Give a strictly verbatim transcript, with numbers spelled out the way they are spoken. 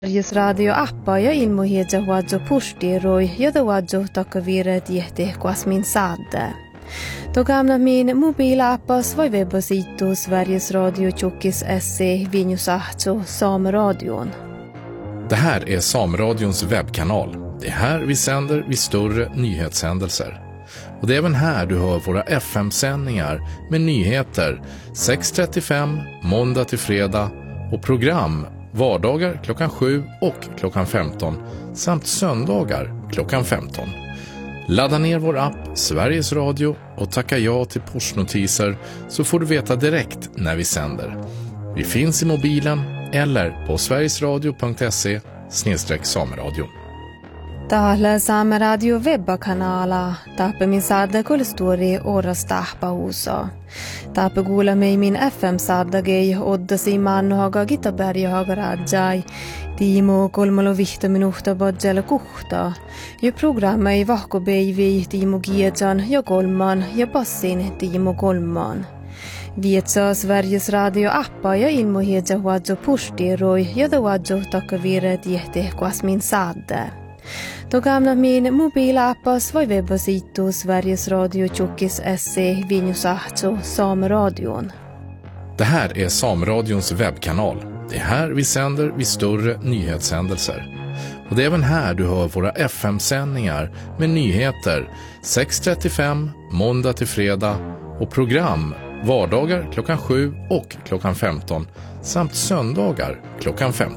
Sveriges Radio appa ja ilmohieja huadzo pushtiroi jota huadzo takavire diehte kuasmin sadde. Togamna min mobilappas voi webbasitu Sveriges Radio Tjockis se vinjusahto Sameradion. Det här är Sameradions webbkanal. Det är här vi sänder vid större nyhetshändelser. Och det är även här du hör våra F M-sändningar med nyheter sex trettiofem måndag till fredag och program vardagar klockan sju och klockan femton samt söndagar klockan femton. Ladda ner vår app Sveriges Radio och tacka ja till pushnotiser så får du veta direkt när vi sänder. Vi finns i mobilen eller på sverigesradio punkt se snedstreck sameradio. Täällä Saameradio webbakanala. Taappe min saada kulstori oras tahpausa. Taappe kuulemme min F M-saadagei oddasi mannohaga Gitaberjahaga rajai. Tiimo kolmalo vihta minuhta badjala kuhta. Ja programma ei vahkobeivi Tiimo Gietsan ja kolman ja passin Tiimo kolman. Vietsa Sveriges Radio appa ja ilmohieja huadzo pushtiroi jota huadzo takavire diehte kuasmin saadde. Togamna min mobilappas voi webbasitu Sveriges Radio Tjockis se vinjusahto Sameradion. Det här är Sameradions webbkanal. Det är här vi sänder vid större nyhetshändelser. Och det är även här du hör våra F M-sändningar med nyheter sex trettiofem måndag till fredag och program vardagar klockan sju och klockan femton samt söndagar klockan femton.